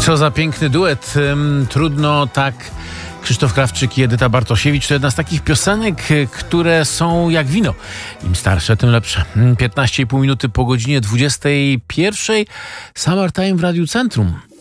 Co za piękny duet. Trudno tak. Krzysztof Krawczyk i Edyta Bartosiewicz to jedna z takich piosenek, które są jak wino. Im starsze, tym lepsze. 15,5 minuty po godzinie 21. Summertime w Radiu Centrum.